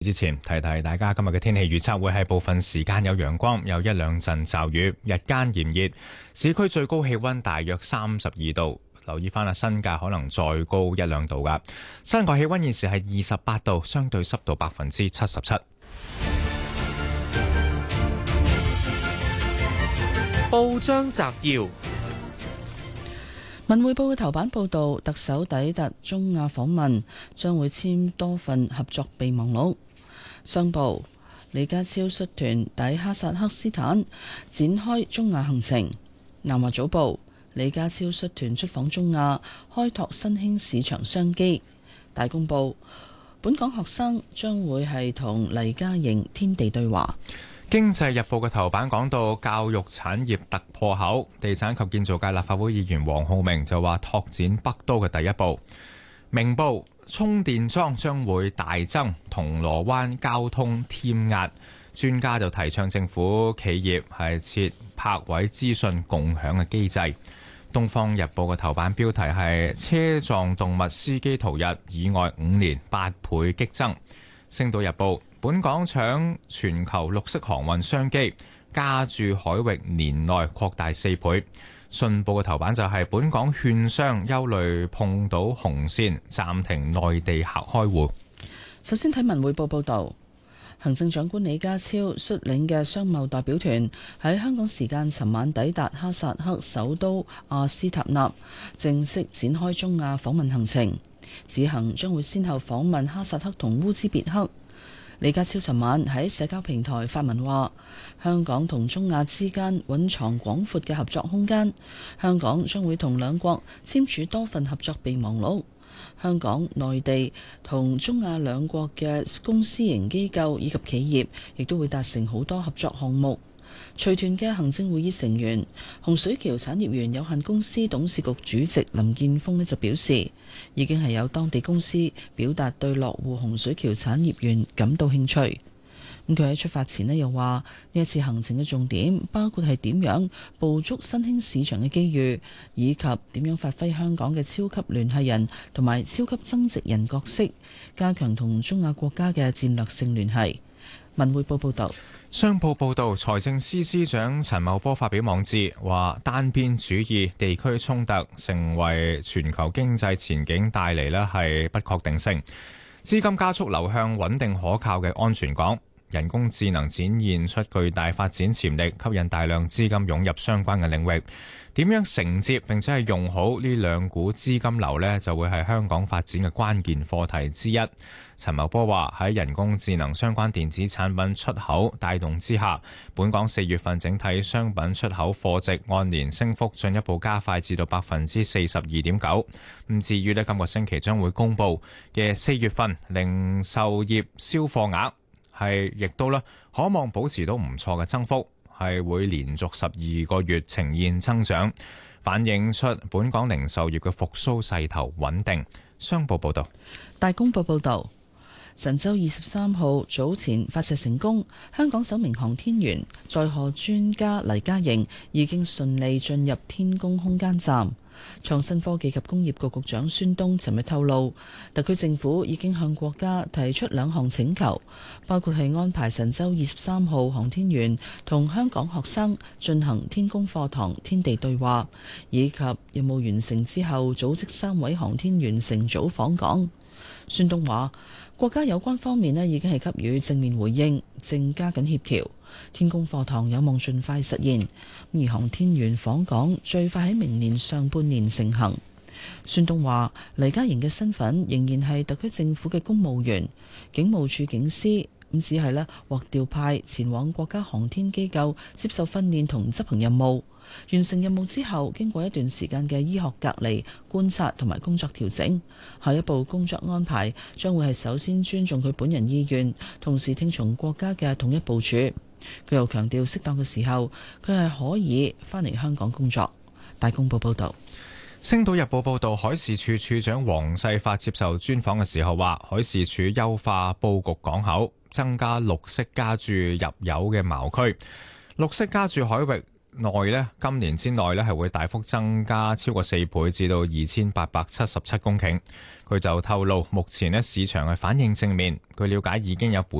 之前提提大家，今日嘅天氣預測會係部分時間有陽光，有一兩陣驟雨，日間炎熱，市區最高氣溫大約32度。留意翻啦，新界可能再高一兩度噶。室外氣溫現時係28度，相對濕度77%。 報章摘要：文匯報嘅頭版報道，特首抵達中亞訪問，將會簽多份合作備忘錄。商報：李家超率團抵哈薩克斯坦，展開中亞行程。南華早報：李家超率團出訪中亞，開拓新興市場商機。大公報：本港學生將會係同黎嘉瑩天地對話。 經濟日報嘅頭版講到教育產業突破口，地產及建造界立法會議員黃浩明就話拓展北都嘅第一步。明報：充電樁將會大增，銅鑼灣交通添壓，專家就提倡政府企業係設泊位資訊共享嘅機制。東方日報嘅頭版標題係車撞動物司機逃逸，意外5年8倍激增。星島日報：本港搶全球綠色航運商機，加注海域年內擴大4倍。信報嘅頭版就係本港券商憂慮碰到紅線，暫停內地客開戶。 首先睇文匯報報道，行政長官李家超率領嘅商貿代表團喺香港時間尋晚抵達哈薩克首都阿斯塔納，正式展開中亞訪問行程。此行將會先後訪問哈薩克同烏茲別克。李家超尋晚喺社交平台發文話，香港同中亞之間蘊藏廣闊嘅合作空間，香港將會同兩國簽署多份合作備忘錄。香港、內地同中亞兩國嘅公私營機構以及企業亦都會達成好多合作項目。隨團嘅行政會議成員洪水橋產業園有限公司董事局主席林建峰呢就表示，已經係有當地公司表達對落戶洪水橋產業園感到興趣。咁佢喺出發前呢又話，呢一次行程嘅重點包括係點樣捕捉新興市場嘅機遇，以及點樣發揮香港嘅超級聯繫人同埋超級增值人角色，加強同中亞國家嘅戰略性聯繫。文匯報報道。 商報報導，財政司司長陳茂波發表網誌，話單邊主義、地區衝突成為全球經濟前景帶嚟呢係不確定性，資金加速流向穩定可靠嘅安全港。人工智能展現出巨大發展潛力，吸引大量資金湧入相關嘅領域。點樣承接並且係用好呢兩股資金流呢，就會係香港發展嘅關鍵課題之一。陳茂波話，喺人工智能相關電子產品出口帶動之下，本港4月份整體商品出口貨值按年升幅進一步加快至到42.9%。咁至於呢，今個星期將會公布嘅4月份零售業銷貨額係亦都呢可望保持到唔錯嘅增幅，係會連續12個月呈現增長，反映出本港零售業嘅復甦勢頭穩定。商報報道。 大公報報道，神舟23號早前發射成功，香港首名航天員載荷專家黎嘉瑩已經順利進入天宮空間站。創新科技及工業局局長孫東尋日透露，特區政府已經向國家提出2項請求，包括係安排神舟23號航天員同香港學生進行天宮課堂天地對話，以及任務完成之後組織3位航天員乘組訪港。孫東話，國家有關方面已經係給予正面回應，正加緊協調。天宮課堂有望盡快實現，而航天員訪港最快喺明年上半年成行。孫東話，黎嘉瑩嘅身份仍然係特區政府嘅公務員，警務處警司，咁只係獲調派前往國家航天機構接受訓練同執行任務。完成任務之後，經過一段時間嘅醫學隔離、觀察同埋工作調整，下一步工作安排將會係首先尊重佢本人意願，同時聽從國家嘅統一部署。佢又強調，適當嘅時候，佢係可以返嚟香港工作。大公報報道。 星島日報報道，海事處處長黃世發接受專訪嘅時候話，海事處優化佈局港口，增加綠色加注入油嘅錨區，綠色加注海域內呢，今年之內呢係會大幅增加超過4倍，至到2877公頃。佢就透露，目前呢市場係反應正面。據了解，已經有本